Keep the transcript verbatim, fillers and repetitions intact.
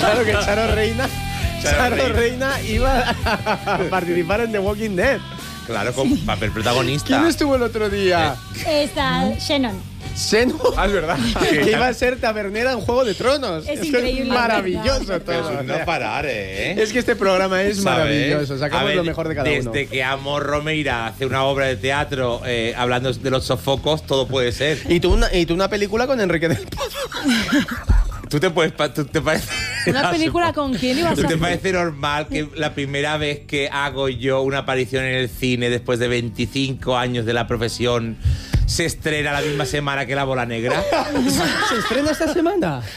Claro que Charo Reina, Charo Charo Reina. Reina iba a participar en The Walking Dead. Claro, con papel protagonista. ¿Quién estuvo el otro día? Está Shannon. Seno. Ah, es verdad. Que iba a ser tabernera en Juego de Tronos. Es que increíble, Es maravilloso ¿verdad? todo. Pero o sea, no parar, ¿eh? es que este programa es ¿Sabes? maravilloso. Sacamos A ver, lo mejor de cada desde uno. que Amor Romeira hace una obra de teatro eh, hablando de los sofocos, todo puede ser. Y tú, una, y tú una película con Enrique del Pozo. ¿Tú te, puedes, pa- tú te parece... ¿Una película con quién ibas a ¿Tú te hacer? parece normal que la primera vez que hago yo una aparición en el cine después de veinticinco años de la profesión se estrena la misma semana que La Bola Negra? ¿Se estrena esta semana?